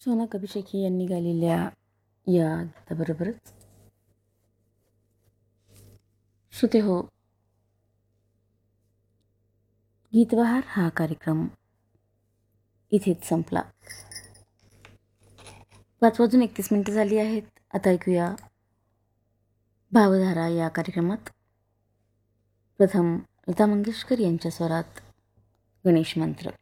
सोना कभी शेखी यांनी गायलेल्या या गीताबरोबरच श्रोते हो, गीतबहार हा कार्यक्रम इथेच संपला. 5:31 झाली आहेत. आता ऐकूया भावधारा या कार्यक्रमात प्रथम लता मंगेशकर यांच्या स्वरात गणेश मंत्र.